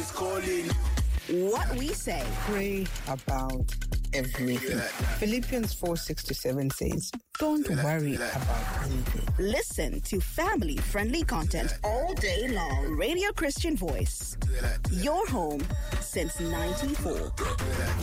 is calling. What we say. Pray about everything. Philippians 4:6-7 says, don't worry about anything. Listen to family-friendly content all day long. Radio Christian Voice. Your home since 94.